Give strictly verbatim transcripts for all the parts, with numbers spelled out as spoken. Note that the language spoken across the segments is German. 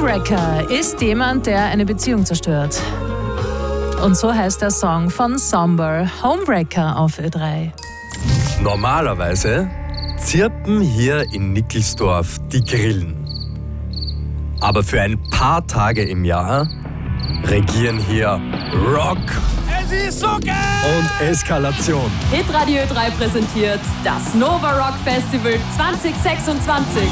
Homewrecker ist jemand, der eine Beziehung zerstört. Und so heißt der Song von Somber, Homewrecker auf Ö drei. Normalerweise zirpen hier in Nickelsdorf die Grillen. Aber für ein paar Tage im Jahr regieren hier Rock Es ist so geil! und Eskalation. Hitradio Ö drei präsentiert das Nova Rock Festival zwanzig sechsundzwanzig.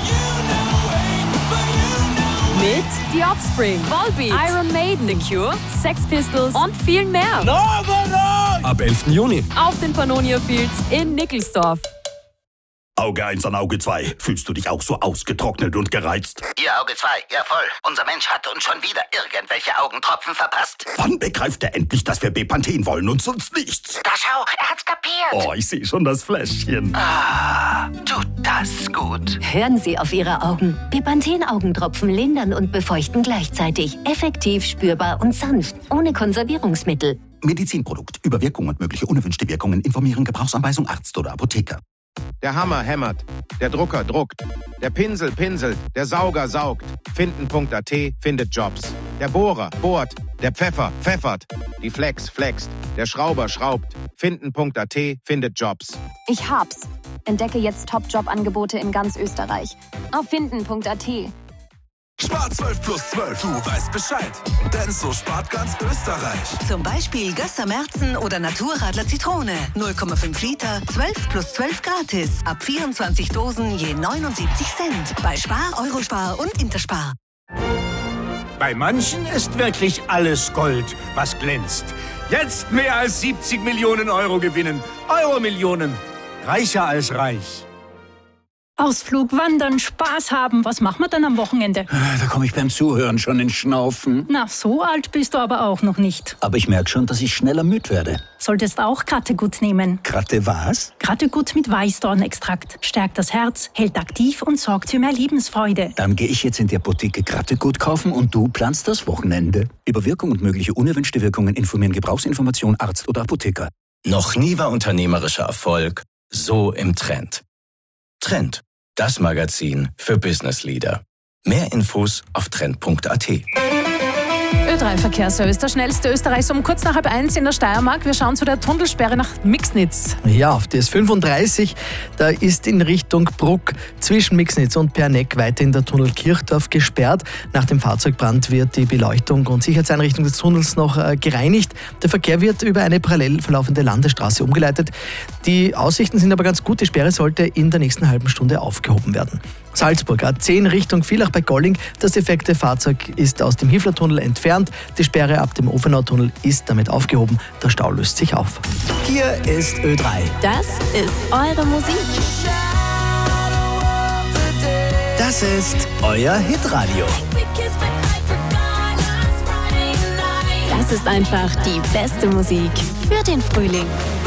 Mit The Offspring, Volbeat, Iron Maiden, The Cure, Sex Pistols und viel mehr. Nova Rock! Ab elften Juni. Auf den Pannonia Fields in Nickelsdorf. Auge eins an Auge zwei. Fühlst du dich auch so ausgetrocknet und gereizt? Ihr Auge zwei, ja voll. Unser Mensch hat uns schon wieder irgendwelche Augentropfen verpasst. Wann begreift er endlich, dass wir Bepanthen wollen und sonst nichts? Da schau, er hat's kapiert. Oh, ich sehe schon das Fläschchen. Ah, tut das gut. Hören Sie auf Ihre Augen. Bepanthen-Augentropfen lindern und befeuchten gleichzeitig. Effektiv, spürbar und sanft. Ohne Konservierungsmittel. Medizinprodukt. Über Wirkung und mögliche unerwünschte Wirkungen informieren. Gebrauchsanweisung Arzt oder Apotheker. Der Hammer hämmert, der Drucker druckt, der Pinsel pinselt, der Sauger saugt. Finden.at findet Jobs. Der Bohrer bohrt, der Pfeffer pfeffert, die Flex flext, der Schrauber schraubt. Finden.at findet Jobs. Ich hab's. Entdecke jetzt Top-Job-Angebote in ganz Österreich. Auf finden.at. Spar zwölf plus zwölf, du weißt Bescheid. Denn so spart ganz Österreich. Zum Beispiel Gösser Märzen oder Naturradler Zitrone. null Komma fünf Liter, zwölf plus zwölf gratis. Ab vierundzwanzig Dosen je neunundsiebzig Cent. Bei Spar, Eurospar und Interspar. Bei manchen ist wirklich alles Gold, was glänzt. Jetzt mehr als siebzig Millionen Euro gewinnen. Euro-Millionen. Reicher als reich. Ausflug, Wandern, Spaß haben. Was machen wir dann am Wochenende? Da komme ich beim Zuhören schon ins Schnaufen. Na, so alt bist du aber auch noch nicht. Aber ich merke schon, dass ich schneller müde werde. Solltest auch Krattegut nehmen. Kratte was? Krattegut mit Weißdornextrakt. Stärkt das Herz, hält aktiv und sorgt für mehr Lebensfreude. Dann gehe ich jetzt in die Apotheke Krattegut kaufen und du planst das Wochenende. Über Wirkung und mögliche unerwünschte Wirkungen informieren. Gebrauchsinformation Arzt oder Apotheker. Noch nie war unternehmerischer Erfolg so im Trend. Trend. Das Magazin für Business Leader. Mehr Infos auf trend.at. Ö drei Verkehrsservice, der schnellste Österreichs um kurz nach halb eins in der Steiermark. Wir schauen zu der Tunnelsperre nach Mixnitz. Ja, auf die S fünfunddreißig, da ist in Richtung Bruck zwischen Mixnitz und Perneck weiterhin der Tunnel Kirchdorf gesperrt. Nach dem Fahrzeugbrand wird die Beleuchtung und Sicherheitseinrichtung des Tunnels noch äh, gereinigt. Der Verkehr wird über eine parallel verlaufende Landesstraße umgeleitet. Die Aussichten sind aber ganz gut. Die Sperre sollte in der nächsten halben Stunde aufgehoben werden. Salzburg, A zehn Richtung Villach bei Golling. Das defekte Fahrzeug ist aus dem Hiflertunnel entfernt. Die Sperre ab dem Ofenautunnel ist damit aufgehoben. Der Stau löst sich auf. Hier ist Ö drei. Das ist eure Musik. Das ist euer Hitradio. Das ist einfach die beste Musik für den Frühling.